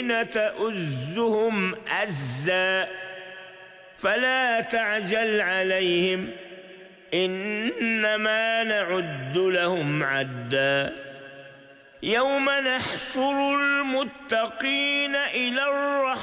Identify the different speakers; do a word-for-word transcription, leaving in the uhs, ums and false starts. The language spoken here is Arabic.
Speaker 1: المجرمين تؤزهم أزا فلا تعجل عليهم إنما نعد لهم عدا يوم نحشر المتقين إلى الرحمن